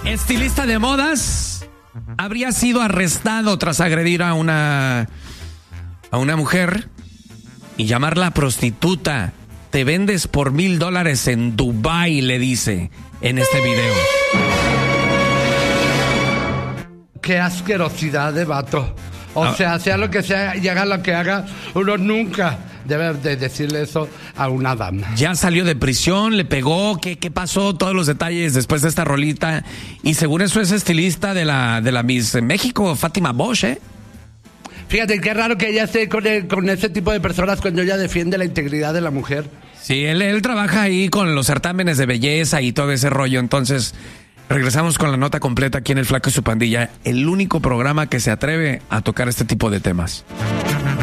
Estilista de modas habría sido arrestado tras agredir a una mujer y llamarla prostituta. Te vendes por $1,000 en Dubái, le dice en este video. Qué asquerosidad de vato. O sea, sea lo que sea y haga lo que haga, uno nunca debe de decirle eso a una dama. Ya salió de prisión, le pegó, ¿qué pasó? Todos los detalles después de esta rolita. Y según eso es estilista de la Miss México, Fátima Bosch, ¿eh? Fíjate, qué raro que ella esté con ese tipo de personas cuando ella defiende la integridad de la mujer. Sí, él trabaja ahí con los certámenes de belleza y todo ese rollo. Entonces, regresamos con la nota completa aquí en El Flaco y su Pandilla, el único programa que se atreve a tocar este tipo de temas.